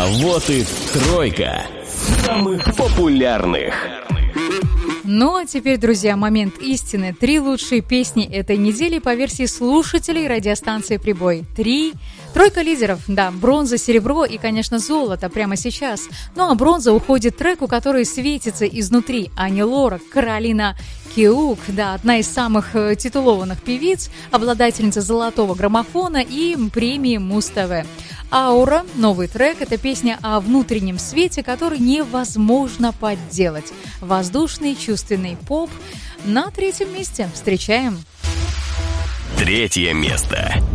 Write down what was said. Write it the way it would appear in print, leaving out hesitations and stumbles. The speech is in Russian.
А вот и тройка самых популярных. Ну а теперь, друзья, момент истины. 3 лучшие песни этой недели по версии слушателей радиостанции «Прибой». 3. Тройка лидеров, да, бронза, серебро и, конечно, золото прямо сейчас. Ну а бронза уходит треку, который светится изнутри. Ани Лорак, Каролина Кеук, да, одна из самых титулованных певиц, обладательница золотого граммофона и премии Муз-ТВ. «Аура», новый трек, это песня о внутреннем свете, который невозможно подделать. Воздушный, чувственный поп. На 3-м месте встречаем. 3 место.